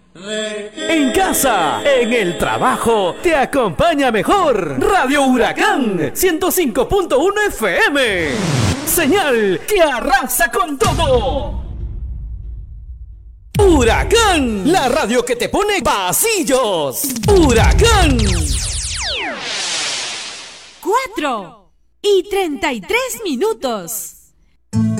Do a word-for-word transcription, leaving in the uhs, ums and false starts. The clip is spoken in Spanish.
En casa, en el trabajo, te acompaña mejor Radio Huracán ciento cinco punto uno F M. Señal que arrasa con todo. Huracán, la radio que te pone pasillos. Huracán. Cuatro y treinta y tres minutos.